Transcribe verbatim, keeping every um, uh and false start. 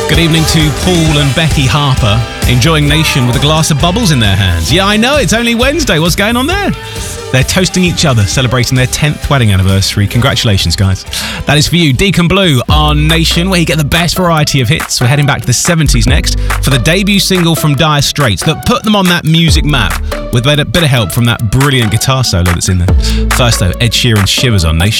Good evening to Paul and Becky Harper, enjoying Nation with a glass of bubbles in their hands. Yeah, I know, it's only Wednesday. What's going on there? They're toasting each other, celebrating their tenth wedding anniversary. Congratulations, guys. That is for you. Deacon Blue on Nation, where you get the best variety of hits. We're heading back to the seventies next for the debut single from Dire Straits that put them on that music map with a bit of help from that brilliant guitar solo that's in there. First, though, Ed Sheeran's Shivers on Nation.